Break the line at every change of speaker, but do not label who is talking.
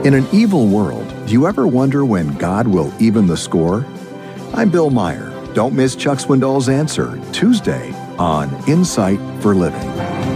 In an evil world, do you ever wonder when God will even the score? I'm Bill Meyer. Don't miss Chuck Swindoll's Answer, Tuesday on Insight for Living.